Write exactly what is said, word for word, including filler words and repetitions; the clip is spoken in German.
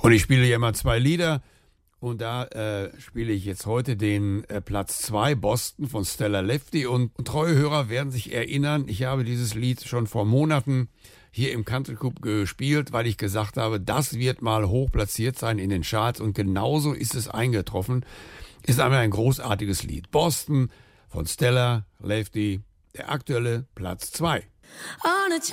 Und ich spiele ja immer zwei Lieder. Und da äh, spiele ich jetzt heute den äh, Platz zwei, Boston von Stella Lefty. Und, und treue Hörer werden sich erinnern, ich habe dieses Lied schon vor Monaten hier im Country Club gespielt, weil ich gesagt habe, das wird mal hoch platziert sein in den Charts. Und genauso ist es eingetroffen. Ist einmal ein großartiges Lied. Boston von Stella Lefty, der aktuelle Platz zwei. On a